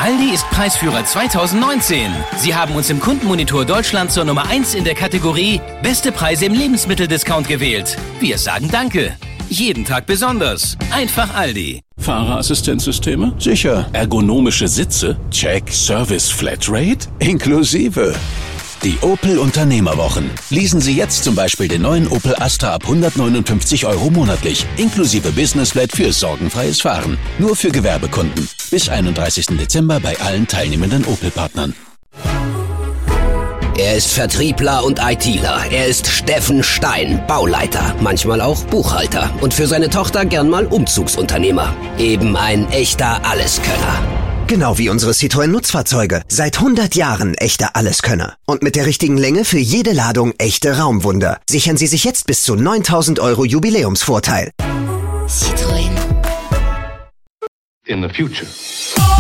Aldi ist Preisführer 2019. Sie haben uns im Kundenmonitor Deutschland zur Nummer 1 in der Kategorie Beste Preise im Lebensmitteldiscount gewählt. Wir sagen Danke. Jeden Tag besonders. Einfach Aldi. Fahrerassistenzsysteme? Sicher. Ergonomische Sitze? Check. Service Flatrate? Inklusive. Die Opel Unternehmerwochen. Lesen Sie jetzt zum Beispiel den neuen Opel Astra ab 159 € monatlich, inklusive Business Flat für sorgenfreies Fahren. Nur für Gewerbekunden. Bis 31. Dezember bei allen teilnehmenden Opel-Partnern. Er ist Vertriebler und ITler. Er ist Steffen Stein, Bauleiter, manchmal auch Buchhalter und für seine Tochter gern mal Umzugsunternehmer. Eben ein echter Alleskönner. Genau wie unsere Citroën Nutzfahrzeuge. Seit 100 Jahren echter Alleskönner. Und mit der richtigen Länge für jede Ladung echte Raumwunder. Sichern Sie sich jetzt bis zu 9.000 € Jubiläumsvorteil. Citroën. In the future.